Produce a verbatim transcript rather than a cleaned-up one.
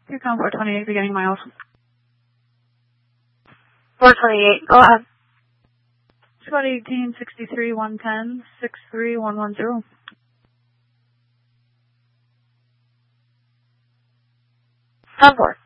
Here comes four twenty-eight, beginning miles. four twenty-eight, go ahead. Squad eighteen, sixty-three, one ten, six three one one zero. ten four.